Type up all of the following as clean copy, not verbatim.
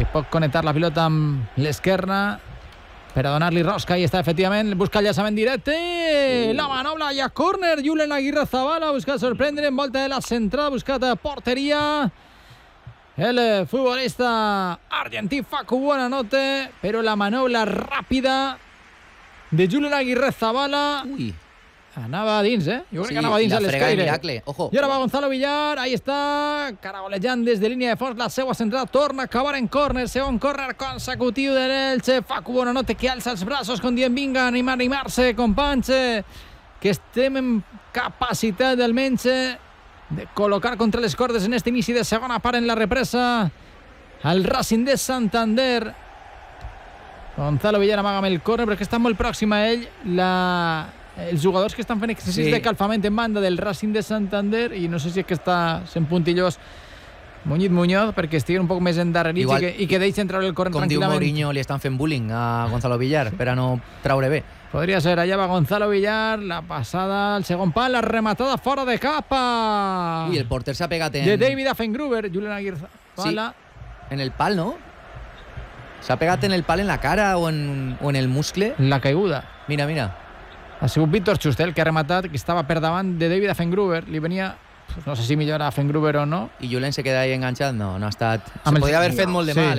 que pot connectar la pilota amb l'esquerra per a donar-li rosca, i està efectivament, busca el llançament directe, la manobra i a córner, Julen Aguirre Zabala ha buscat sorprendre en volta de la centrada, ha buscat porteria, el futbolista argentí Facu Buonanotte, però la manobra ràpida de Julen Aguirre Zabala anava a dins, jo crec que anava a dins a l'escaire. I ara va Gonzalo Villar, ahí està, caragolejant des de línia de fons la seva centrada, torna a acabar en córner, segon córner consecutiu de l'Elche, Facu Buonanotte que alça els braços com dient vinga, animar-se, companys, que estem en capacitat almenys de col·locar contra les cordes en este inici de segona part en la represa al Racing de Santander. Gonzalo Villar amaga amb el córner perquè està molt pròxim a ell els jugadors que estan fent exercicis de calfament en banda del Racing de Santander, i no sé si és que està sent puntillós Muñoz perquè estiguen un poc més endarrerits i que deixen treure el córner tranquil·lament. Com diu Mourinho, li estan fent bullying a Gonzalo Villar per a no traure bé. Podria ser, allà va Gonzalo Villar, la passada al segon pal, la rematada fora de capa. Ui, el porter s'ha pegat de David Affengruber, Julen Aguirre Zabala. En el pal, no? S'ha pegat en el pal, en la cara o en el muscle? En la caiguda. Mira. Ha sigut Víctor Chustel que ha rematat, que estava per davant de David Affengruber. Li venia, no sé si millor a Affengruber o no. I Julen se queda ahí enganxat? No ha estat... Se podia haver fet molt de mal,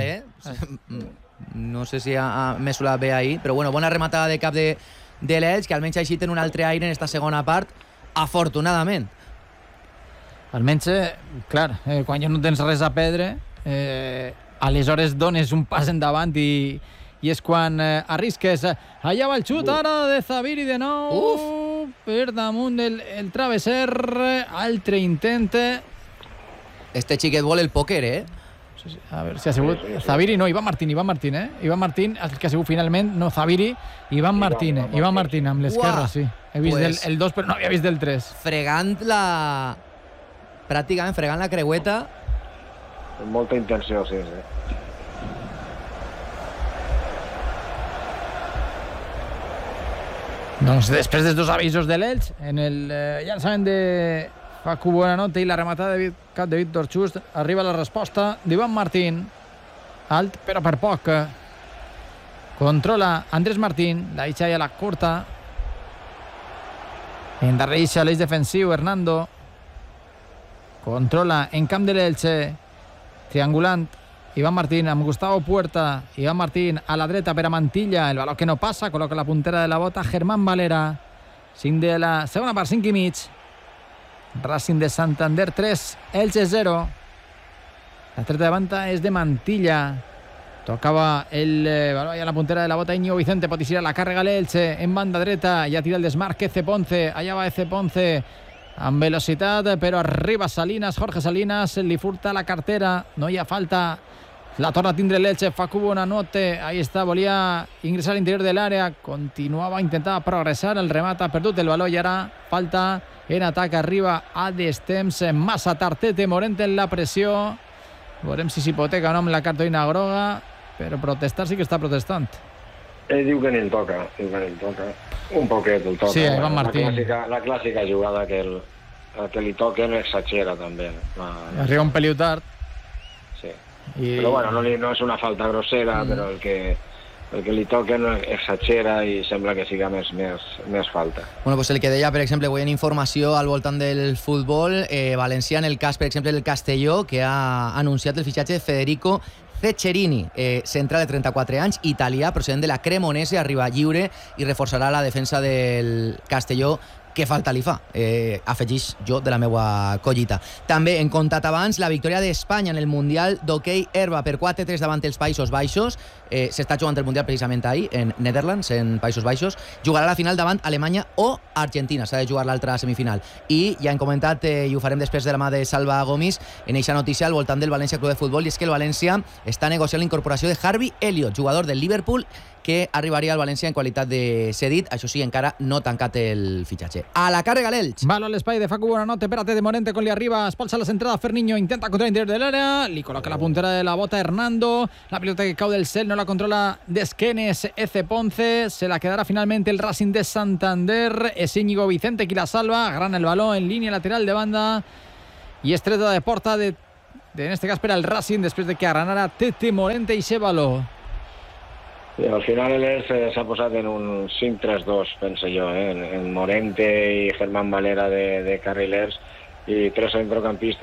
No sé si ha mesurat bé ahí, però bueno, bona rematada de cap de l'Elx, que almenys així té un altre aire en esta segona part, afortunadament. Almenys, clar, quan ja no tens res a perdre, aleshores dones un pas endavant i és quan arrisques. Allà va el xut ara de Zaviri de nou. Per damunt el travesser. Altre intent. Este xiquet vol el pòquer, A veure si ha sigut Zaviri, no, Iván Martín, Iván Martín, el que ha sigut finalment, no Zaviri, Iván Martín amb l'esquerra, sí. He vist el 2, però no havia vist el 3. Pràcticament fregant la creueta. Amb molta intenció, sí. Doncs després dels dos avisos de l'Elx, en el llançament de Facu Buonanotte i la rematada de cap de Víctor Chust, arriba la resposta d'Iván Martín, alt però per poc. Controla Andrés Martín, la deixa ja la curta, endarrereix l'eix defensiu Hernando, controla en camp de l'Elche, triangulant Iván Martín amb Gustavo Puerta, Iván Martín a la dreta per a Mantilla, el baló que no passa, col·loca la puntera de la bota Germán Valera. 5 de la segona part, 5 i mig. Racing de Santander 3, Elche 0. La treta de banda és de Mantilla. Tocava el baló a la puntera de la bota Íñigo Vicente, pot eixir la càrrega l'Elche en banda dreta, ja tira el desmarc Eze Ponce, allà va Eze Ponce amb velocitat, però arriba Salinas, Jorge Salinas, li furta la cartera, no hi ha falta, la torna a tindre l'Elche, Facu Buonanotte, ahí està, volia ingressar a l'interior de l'àrea, continuava, intentava progressar, el remat ha perdut el baló i ara falta en atac, arriba a destemps, massa tard, Tete Morente en la pressió, veurem si s'hipoteca o no amb la cartolina groga, però protestar sí que està protestant. Diu que ni el toca, un poquet el toca. Sí, Iván Martín. La clàssica jugada que el que li toquen exagera també. Arriba un peliu tard. Sí. Però bueno, no és una falta grossera, però el que li toquen exagera i sembla que siga més falta. Bueno, pues el que deia, per exemple, avui en informació al voltant del futbol valencià, en el cas, per exemple, del Castelló, que ha anunciat el fitxatge de Federico Ceccherini, central de 34 anys, italià, procedent de la Cremonese, arriba lliure i reforçarà la defensa del Castelló. Què falta li fa? Afegeix jo de la meva collita. També hem contat abans la victòria d'Espanya en el Mundial d'hoquei herba per 4-3 davant els Països Baixos. S'està jugant el Mundial precisament ahir, en Netherlands, en Països Baixos. Jugarà la final davant Alemanya o Argentina. S'ha de jugar l'altra semifinal. I ja hem comentat, i ho farem després de la mà de Salva Gomis, en eixa notícia al voltant del València Club de Futbol, i és que el València està negociant la incorporació de Harvey Elliott, jugador del Liverpool, que arribaria al València en qualitat de cedit. Això sí, encara no tancat el fitxatge. A la càrrega l'Elx. Baló a l'espai de Facu Buonanotte, Tete de Morente con li arriba, espolsa la centrada Ferniño, intenta controlar l'interior de l'àrea, li col·loca la puntera de la bota Hernando, la pilota que cau del cel no la controla d'esquenes Eze Ponce, se la quedarà finalment el Racing de Santander, és Íñigo Vicente qui la salva, gran el baló en línia lateral de banda i estreta de porta de en este cas per al Racing, després de que agranara Tete, Morente i Cébalo. I al final s'ha posat en un 5-3-2, penso jo, en Morente i Germán Valera de carrilers i 3 centrocampistes